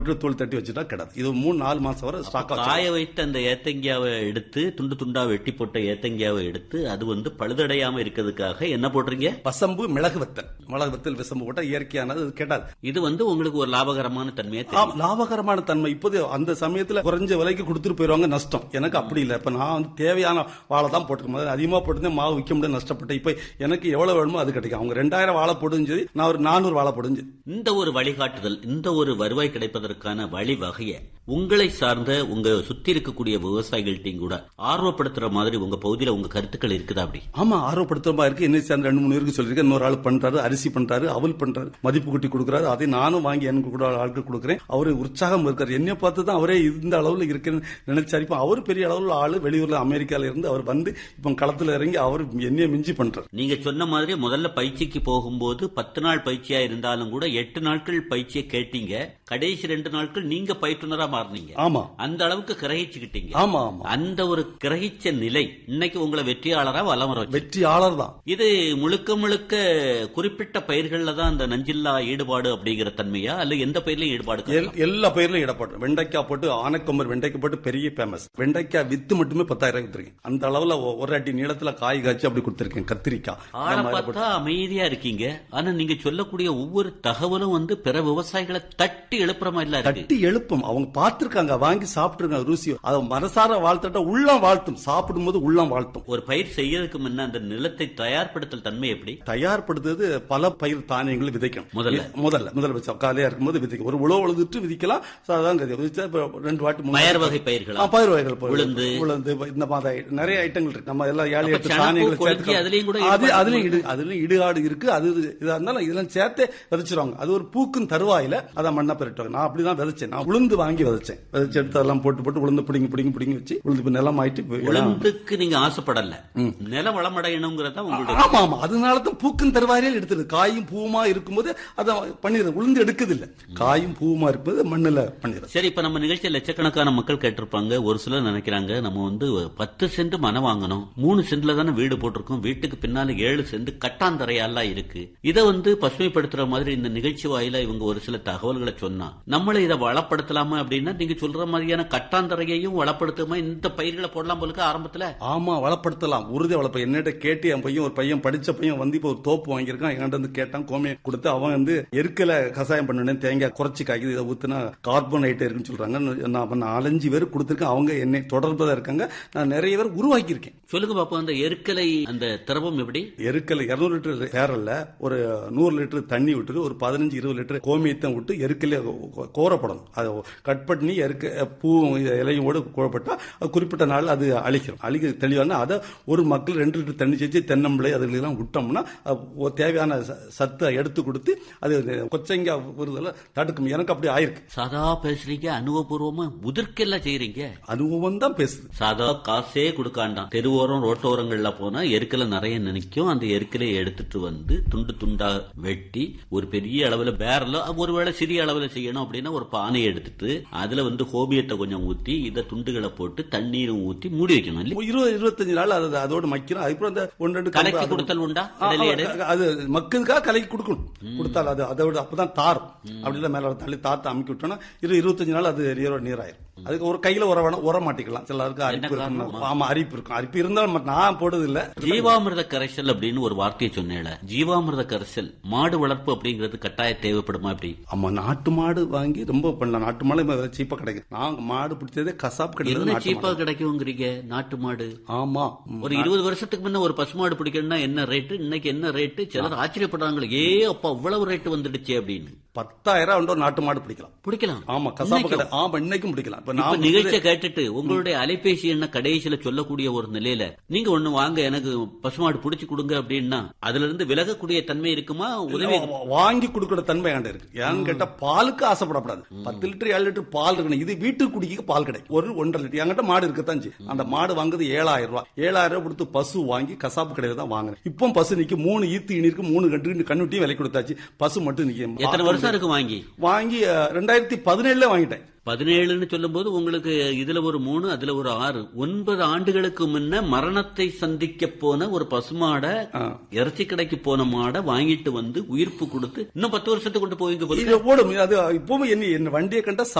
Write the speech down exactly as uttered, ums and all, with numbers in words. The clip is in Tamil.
தூள் தட்டி வச்சுட்டா கிடாது. இது மூணு நாலு மாசம் வரை ஸ்டாக் காய வைத்து அந்த ஏத்தங்கியாவை எடுத்து துண்டு துண்டா வெட்டி போட்ட ஏத்தங்கியாவை எடுத்து அது வந்து பழுதடையாம இருக்கிறதுக்காக என்ன போடுறீங்க? வசம்பு, மிளகு வத்தல். மிளகு வத்தல் விசம்பு போட்டா இயற்கையானது, கேட்டாது. இது வந்து உங்களுக்கு ஒரு லாபகரமான தன்மையை லாபகரமான தன்மை. இப்போது அந்த சமயத்துல குறைஞ்ச விலைக்கு கொடுத்துட்டு போயிருவாங்க, நஷ்டம். எனக்கு அப்படி இல்லை. இப்ப நான் வந்து தேவையான வாழை தான் போட்டுருக்கேன். அதிகமா போட்டு மாவு விற்க முடியாது, நஷ்டப்பட்டேன். இப்ப எனக்கு எவ்வளவு வேணுமோ அது கிடைக்கும். அவங்க ரெண்டாயிரம் வாழை போடுஞ்சது, நான் ஒரு நானூறு வாழை போடுஞ்சு. இந்த ஒரு வழிகாட்டுதல், இந்த ஒரு வருவாய் கிடைப்பதற்கான வழி வகைய உங்களை சார்ந்த உங்க சுத்தி இருக்கக்கூடிய விவசாயிகள்ட்டையும் கூட ஆர்வப்படுத்துற மாதிரி உங்க பகுதியில உங்க கருத்துக்கள் இருக்குதா? அப்படி ஆமா, ஆர்வப்படுத்துற மாதிரி இருக்கு. என்ன சேர்ந்து ரெண்டு மூணு பேருக்கு சொல்லிருக்கேன். இன்னொரு ஆள் பண்றாரு, அரிசி பண்றாரு, அவல் பண்றாரு, மதிப்பு கூட்டி கொடுக்குறாரு. அதை நானும் வாங்கி எனக்கு கூட ஆளுக்கு கொடுக்குறேன். அவரு உற்சாகம் இருக்காரு. என்னை பார்த்து தான் அவரே இந்த அளவுல இருக்குன்னு நினைச்சாரு. இப்ப அவர் பெரிய அளவுல ஆளு, வெளியூர்ல அமெரிக்கால இருந்து அவர் வந்து இப்ப களத்துல இறங்கி அவர் என்னைய மிஞ்சி பண்றாரு. நீங்க சொன்ன மாதிரி முதல்ல பயிற்சிக்கு போகும்போது பத்து நாள் பயிற்சியா இருந்தாலும் கூட எட்டு நாட்கள் பயிற்சியை கேட்டீங்க. கடைசி ரெண்டு நாட்கள் நீங்க பயிற்றுனரா மாறினீங்க. ஆமா, அந்த அளவுக்கு கிரகிச்சுக்கிட்டீங்க. ஆமா ஆமா. அந்த ஒரு கிரகிச்ச நிலை இன்னைக்கு உங்களை வெற்றியாளரா வலம் வர வெற்றியாளர் தான். இது முழுக்க முழுக்க குறிப்பிட்ட பயிர்கள்ல தான் அந்த நஞ்சில்லா ஈடுபாடு அப்படிங்கிற தன்மையா, அல்ல எந்த பயிர்லயும் ஈடுபாடு? எல்லா பயிர்லயும் ஈடுபாடு. வெண்டைக்காய் போட்டு, ஆனைக்கொம்பர் வெண்டைக்காய் போட்டு பெரிய ஃபேமஸ். வெண்டைக்காய் வித்து மட்டுமே பத்தாயிரம் கொடுத்துருக்கேன். அந்த அளவுல ஒரு அடி நீளத்துல காய் காய்ச்சி அப்படி கொடுத்திருக்கேன். கத்திரிக்காய் ஆளை பார்த்தா அமைதியா இருக்கீங்க. ஆனா நீங்க சொல்லக்கூடிய ஒவ்வொரு தகவலும் வந்து பிற விவசாயிகளை தட்டி எழுப்புற மாதிரி இல்ல, தட்டி எழுப்பும். அவங்க பார்த்திருக்காங்க, வாங்கி சாப்பிட்டுருக்காங்க, ருசி. அதை மனசார வாழ்த்தட்ட உள்ளம் வாழ்த்தும். சாப்பிடும் போது உள்ளம் வாழ்த்தும். ஒரு பயிர் செய்யறதுக்கு முன்ன அந்த நிலத்தை தயார்படுத்தல் தன்மை எப்படி? தயார்படுத்துறது பல பயிர் தானியங்களை விதைக்கணும். முதல்ல முதல்ல முதல்ல வச்சா காலையா இருக்கும்போது விதைக்கும். ஒரு உழவு உழுதுட்டு விதிக்கலாம். ரெண்டு வாட்டி பயிர் வகை பயிர்கள், பயிர் வகைகள், உளுந்து உளுந்து இந்த மாதிரி நிறைய ஐட்டங்கள் இருக்கு. நம்ம எல்லாம் ஏழு எட்டு தானியங்களை சேர்த்து அதுலயும் கூட அதுலயும் அதுலயும் இடுகாடு இருக்கு. அது இதா இருந்தாலும் இதெல்லாம் சேர்த்து விதைச்சிருவாங்க. அது ஒரு பூக்கும் தருவாயில அதை மண்ணா பெருட்டுவாங்க. நான் அப்படிதான் விதைச்சேன். நான் உளுந்து வாங்கி விதைச்சேன். விதைச்சு எடுத்து அதெல்லாம் போட்டு போட்டு உளுந்து பிடிங்கி பிடிங்கி பிடிங்கி வச்சு உளுந்து நிலம் ஆயிட்டு. உளுந்துக்கு நீங்க ஆசைப்படல, நில வளமடையணுங்கிறத உங்களுக்கு. ஆமா ஆமா. அதனாலதான் பூக்கும் தருவாயிலே எடுத்துது. காயும் பூமா இருக்கும்போது அதை பண்ணிடுது. உளுந்து எடுக்குது இல்ல, காயும் பூமா இருக்கும்போது மண்ணுல பண்ணிடுது. சரி, இப்ப நம்ம நிகழ்ச்சியில் லட்சக்கணக்கான மக்கள் கேட்டிருப்பாங்க. ஒரு சிலர் நினைக்கிறாங்க நம்ம வந்து பத்து சென்ட் மனை வாங்கணும், மூணு சென்ட்ல தானே வீடு போட்டிருக்கோம், வீட்டுக்கு பின்னால ஏழு சென்ட் கட்டாந்தரையெல்லாம் இருக்கு. இதை வந்து பசுமைப்படுத்துற மாதிரி இந்த நிகழ்ச்சி வாயில இவங்க ஒரு சில தகவல்களை சொன்னா நம்மள இதை வளப்படுத்தலாமா அப்படின்னா நீங்க சொல்ற மாதிரியான கட்டாந்தரையையும் வளப்படுத்தாம இந்த பயிர்களை போடலாம் போலுக்கு ஆரம்பத்துல. ஆமா, வளப்படுத்தலாம். உறுதி வளர்ப்பு. என்னிட்ட கேட்டு என் பையன், ஒரு பையன் படிச்ச பையன் வந்து இப்ப ஒரு தோப்பு வாங்கியிருக்கான். என்கிட்ட வந்து கேட்டான், கோமையை கொடுத்து அவன் வந்து எருக்கல கசாயம் பண்ணு, தேங்காய் குறைச்சி காய்க்குது, இதை ஊத்துனா கார்பன் ஐட்டம் இருக்குன்னு சொல்றாங்க. நான் நாலஞ்சு பேர் கொடுத்திருக்கேன். அவங்க என்னை தொடர்புதான் இருக்காங்க. நான் நிறைய பேர் உருவாக்கி இருக்கேன். சொல்லுங்க பாப்பா, அந்த எருக்கலை அந்த திரவம் எப்படி? எருக்கலை இருநூறு லிட்டர் ஏரல்ல ஒரு நூறு லிட்டர் தண்ணி விட்டு ஒரு பதினஞ்சு இருபது லிட்டர் கோமியத்தை விட்டு எருக்கல கோரப்படணும். அதை கட் பண்ணி எருக்க பூ இலையோடு கோரப்பட்டா குறிப்பிட்ட நாள் அது அழிக்கும். அழிக்க தெளிவான அதை ஒரு மக்கள் ரெண்டு லிட்டர் தண்ணி செஞ்சு தென்னம்பிள்ளை அதுலாம் விட்டோம்னா தேவையான சத்தை எடுத்து கொடுத்து அது கொச்சைங்க வருதல தடுக்கும். எனக்கு அப்படி ஆயிருக்கு. சாதா பேசுறீங்க, அனுபவபூர்வமா உதிர்க்கெல்லாம் செய்யறீங்க. அனுபவம் தான் பேசுது. சாதா காசே கொடுக்காண்டாம். தெருவோரம் ரோட்டோரங்கள்ல போனா எருக்கலை நிறைய நினைக்கும். அந்த எருக்கலையை எடுத்துட்டு வந்து துண்டு துண்டா வெட்டி ஒரு பெரிய அளவுல பேரல, ஒருவேளை சிறிய அளவுல செய்யணும் அப்படின்னா ஒரு பானையை எடுத்துட்டு அதுல வந்து ஹோமியத்தை கொஞ்சம் ஊத்தி இதை துண்டுகளை போட்டு தண்ணீரும் ஊத்தி மூடி வைக்கணும். இருபது இருபத்தஞ்சு நாள் அது அதோட மக்கிறோம். அதுக்கப்புறம் அந்த ஒன்று கலக்கி கொடுத்தல் உண்டா? அது மக்களுக்காக கலக்கி கொடுக்கணும். கொடுத்தால் அது அதோட அப்பதான் தார் அப்படிலாம் மேல தள்ளி தார்த்து அமைக்கி விட்டோம்னா இரு இருபத்தஞ்சு நாள் அது நீராயிரும். அதுக்கு ஒரு கையில உர வேணும், உர மாட்டிக்கலாம். சிலருக்கு அரிப்பு இருக்கும். ஆமா, அரிப்பு இருக்கும். அரிப்பு இருந்தாலும் நான் போடுறது இல்ல. ஜீவாமிர்த கரைசல் அப்படின்னு ஒரு வார்த்தையை சொன்னேன். ஜீவாமிர்த கரைசல் மாடு வளர்ப்பு அப்படிங்கிறது கட்டாய தேவைப்படுமா? அப்படி? ஆமா, நாட்டு மாடு வாங்கி ரொம்ப பண்ணலாம். நாட்டு மாடு சீப்பா கிடைக்கும். நாங்க மாடு பிடிச்சதே கசாப் கிடையாது. சீப்பா கிடைக்குங்கிறீங்க நாட்டு மாடு? ஆமா. ஒரு இருபது வருஷத்துக்கு முன்ன ஒரு பசுமாடு பிடிக்கணும்னா என்ன ரேட்டு, இன்னைக்கு என்ன ரேட்டு? சிலர் ஆச்சரியப்படுறாங்க, ஏ அப்பா இவ்வளவு ரேட்டு வந்துடுச்சு அப்படின்னு. பத்தாயிரம் நாட்டு மாடு பிடிக்கலாம். பிடிக்கலாம். ஆமா, கசாப்பு கடை. ஆமா, இன்னைக்கும் பிடிக்கலாம். நிகழ்ச்சியை கேட்டுட்டு உங்களுடைய அலைபேசி என்ன கடைசியில சொல்லக்கூடிய ஒரு நிலையில நீங்க ஒண்ணு வாங்க, எனக்கு பசுமாடு பிடிச்சு கொடுங்க அப்படின்னா அதுல இருந்து விலகக்கூடிய தன்மை இருக்குமா? உதவி வாங்கி கொடுக்கிற தன்மை ஆண்டு இருக்கு. ஏன்னு கேட்டா பாலுக்கு ஆசைப்படப்படாது. பத்து லிட்டர் ஏழு லிட்டர் பால் இருக்கணும். இது வீட்டுக்கு குடிக்க பால் கிடைக்கும். ஒரு ஒன்றரை லிட்டர் என்கிட்ட மாடு இருக்கத்தான். அந்த மாடு வாங்குறது ஏழாயிரம் ரூபாய். ஏழாயிரம் ரூபாய் கொடுத்து பசு வாங்கி கசாப்பு கடையில தான் வாங்கினேன். இப்போ பசு நிக்க மூணு ஈத்து இருக்கு, மூணு கன்று கண்ணுட்டியும் விலை கொடுத்தாச்சு. பசு மட்டும் நிக்க. எத்தனை வருஷம் இருக்கு வாங்கி? வாங்கி ரெண்டாயிரத்தி பதினேழுல வாங்கிட்டேன். பதினேழுன்னு சொல்லும் போது உங்களுக்கு இதுல ஒரு மூணு அதுல ஒரு ஆறு ஒன்பது ஆண்டுகளுக்கு முன்ன மரணத்தை சந்திக்க போன ஒரு பசுமாட இறைச்சி கடைக்கு போன மாடை வாங்கிட்டு வந்து உயிர்ப்பு கொடுத்து இன்னும் பத்து வருஷத்துக்கு கொண்டு போய் ஓடும். அது இப்பவும் என்ன வண்டியை கண்டா